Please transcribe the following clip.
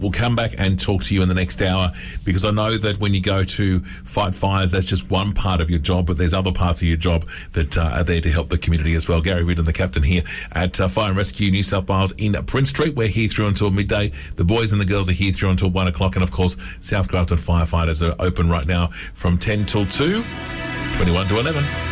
We'll come back and talk to you in the next hour, because I know that when you go to fight fires, that's just one part of your job, but there's other parts of your job that are there to help the community as well. Gary Ridden, the captain here at Fire and Rescue New South Wales in Prince Street. We're here through until midday. The boys and the girls are here through until 1 o'clock. And, of course, South Grafton firefighters are open right now from 10 till 2, 21 to 11.